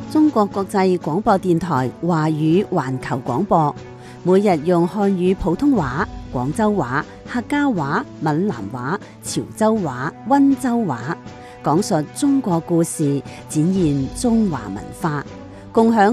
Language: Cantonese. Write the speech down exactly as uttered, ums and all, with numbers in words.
中國國際廣播電台華語環球廣播，每日用漢語普通話、廣州話、客家話、閩南話、潮州話、溫州話，講述中國故事，展現中華文化，共享